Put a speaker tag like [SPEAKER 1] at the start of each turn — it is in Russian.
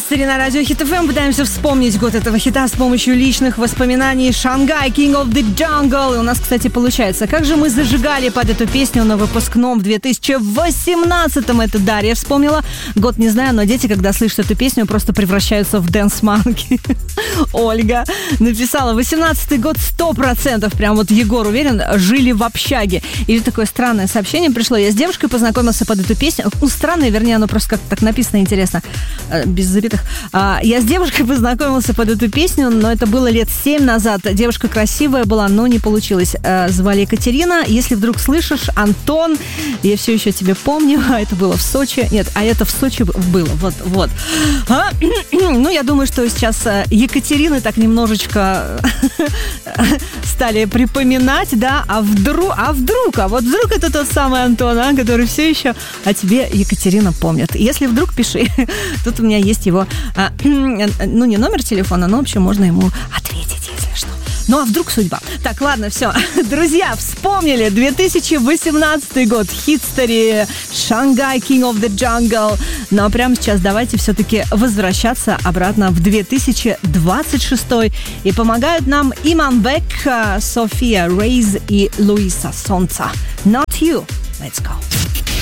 [SPEAKER 1] Хистори на радио Хит ФМ. Пытаемся вспомнить год этого хита с помощью личных воспоминаний. Шангай, King of the Jungle. И у нас, кстати, получается, как же мы зажигали под эту песню на выпускном в 2018-м. Это Дарья вспомнила. Год не знаю, но дети, когда слышат эту песню, просто превращаются в дэнс-манки. Ольга написала: 18-й год 100%. Прям вот Егор уверен, жили в общаге. Или такое странное сообщение пришло. Я с девушкой познакомился под эту песню. Ну, странное, вернее, оно просто как-то так написано интересно. Без забитых. Я с девушкой познакомился под эту песню, но это было лет 7 назад. Девушка красивая была, но не получилось. Звали Екатерина. Если вдруг слышишь, Антон, я все еще тебя помню. Это было в Сочи. Нет, а это в Сочи было. Вот. Ну, я думаю, что сейчас Екатерины так немножечко стали припоминать, да, а вдруг это тот самый Антон, который все еще о тебе, Екатерина, помнит. Если вдруг, пиши. Тут у меня есть его, ну, не номер телефона, но, в общем, можно ему ответить, если что. Ну, а вдруг судьба? Так, ладно, все. Друзья, вспомнили 2018 год. Хистори, Шангай, King of the Jungle. Ну, а прямо сейчас давайте все-таки возвращаться обратно в 2026. И помогают нам Иманбек, София Рейз и Луиса Солнца. Not you. Let's go.